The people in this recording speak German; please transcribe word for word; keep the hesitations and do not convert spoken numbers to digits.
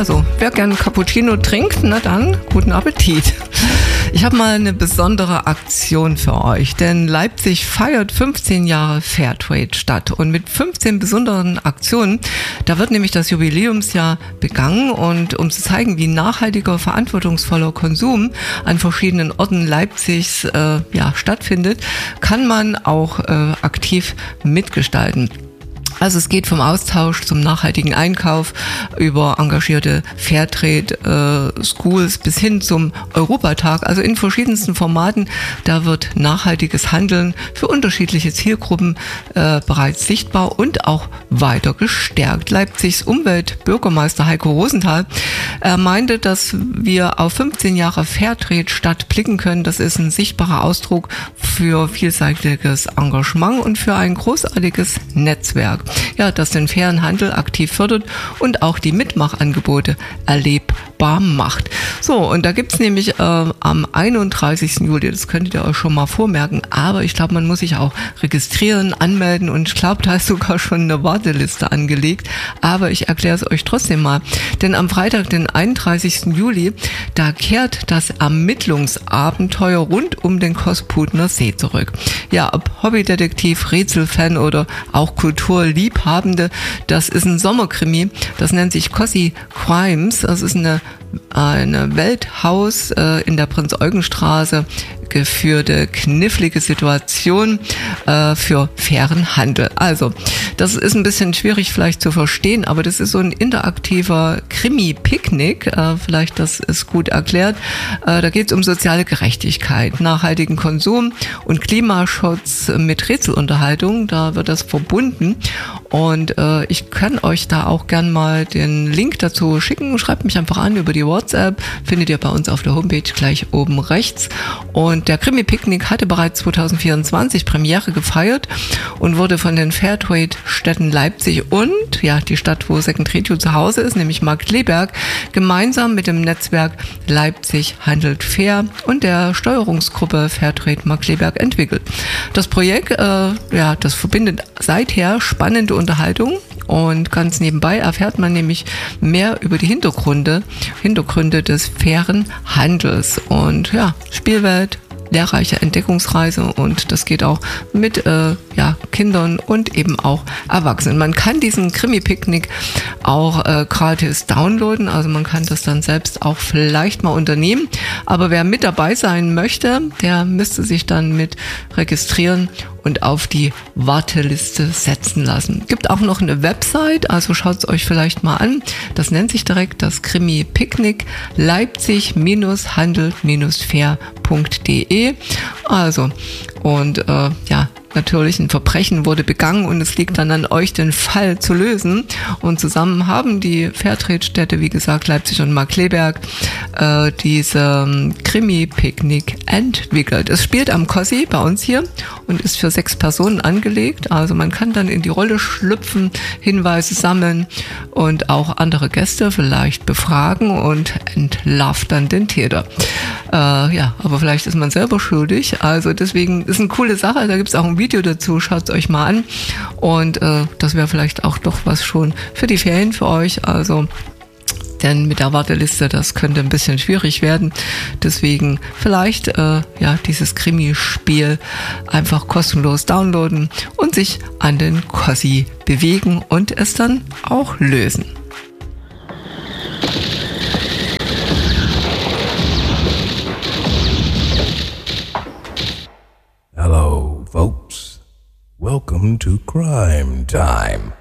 Also, wer gerne Cappuccino trinkt, na dann, guten Appetit. Ich habe mal eine besondere Aktion für euch, denn Leipzig feiert fünfzehn Jahre Fairtrade statt und mit fünfzehn besonderen Aktionen, da wird nämlich das Jubiläumsjahr begangen und um zu zeigen, wie nachhaltiger, verantwortungsvoller Konsum an verschiedenen Orten Leipzigs äh, ja, stattfindet, kann man auch äh, aktiv mitgestalten. Also es geht vom Austausch zum nachhaltigen Einkauf über engagierte Fairtrade äh, Schools bis hin zum Europatag, also in verschiedensten Formaten. Da wird nachhaltiges Handeln für unterschiedliche Zielgruppen äh, bereits sichtbar und auch weiter gestärkt. Leipzigs Umweltbürgermeister Heiko Rosenthal äh, meinte, dass wir auf fünfzehn Jahre Fairtrade-Stadt blicken können. Das ist ein sichtbarer Ausdruck für vielseitiges Engagement und für ein großartiges Netzwerk, ja, das den fairen Handel aktiv fördert und auch die Mitmachangebote erlebbar macht. So, und da gibt's nämlich äh, am einunddreißigsten Juli, das könntet ihr euch schon mal vormerken, aber ich glaube, man muss sich auch registrieren, anmelden und ich glaube, da ist sogar schon eine Warteliste angelegt, aber ich erkläre es euch trotzdem mal, denn am Freitag, den einunddreißigsten Juli, da kehrt das Ermittlungsabenteuer rund um den Kosputner See zurück. Ja, ob Hobbydetektiv, Rätselfan oder auch Kulturliebhabende, das ist ein Sommerkrimi, das nennt sich Cossi Crimes, das ist eine eine Welthaus äh, in der Prinz-Eugen-Straße geführte knifflige Situation äh, für fairen Handel. Also, das ist ein bisschen schwierig vielleicht zu verstehen, aber das ist so ein interaktiver Krimi-Picknick, äh, vielleicht das ist gut erklärt. Äh, da geht es um soziale Gerechtigkeit, nachhaltigen Konsum und Klimaschutz mit Rätselunterhaltung, da wird das verbunden und äh, ich kann euch da auch gern mal den Link dazu schicken, schreibt mich einfach an über die WhatsApp, findet ihr bei uns auf der Homepage gleich oben rechts. Und der Krimi-Picknick hatte bereits zwanzig vierundzwanzig Premiere gefeiert und wurde von den Fairtrade-Städten Leipzig und ja die Stadt, wo Second Radio zu Hause ist, nämlich Markkleeberg, gemeinsam mit dem Netzwerk Leipzig handelt fair und der Steuerungsgruppe Fairtrade Markkleeberg entwickelt. Das Projekt, äh, ja, das verbindet seither spannende Unterhaltung. Und ganz nebenbei erfährt man nämlich mehr über die Hintergründe, Hintergründe des fairen Handels. Und ja, Spielwelt, lehrreiche Entdeckungsreise und das geht auch mit äh, ja, Kindern und eben auch Erwachsenen. Man kann diesen Krimi-Picknick auch äh, gratis downloaden, also man kann das dann selbst auch vielleicht mal unternehmen. Aber wer mit dabei sein möchte, der müsste sich dann mit registrieren und auf die Warteliste setzen lassen. Gibt auch noch eine Website, also schaut es euch vielleicht mal an. Das nennt sich direkt das Krimi-Picknick leipzig handelt fair punkt de. Also, und äh, ja, natürlich ein Verbrechen wurde begangen und es liegt dann an euch, den Fall zu lösen. Und zusammen haben die Fairtrade-Städte, wie gesagt, Leipzig und Markkleeberg, äh, diese ähm, Krimi-Picknick entwickelt. Es spielt am Cossi bei uns hier und ist für sechs Personen angelegt. Also man kann dann in die Rolle schlüpfen, Hinweise sammeln und auch andere Gäste vielleicht befragen und entlarvt dann den Täter. Äh, ja, aber vielleicht ist man selber schuldig. Also deswegen ist eine coole Sache. Da gibt es auch ein Video dazu. Schaut es euch mal an. Und äh, das wäre vielleicht auch doch was schon für die Ferien für euch. Also denn mit der Warteliste, das könnte ein bisschen schwierig werden. Deswegen vielleicht äh, ja dieses Krimi-Spiel einfach kostenlos downloaden und sich an den Cossi bewegen und es dann auch lösen. Hello, folks. Welcome to Crime Time.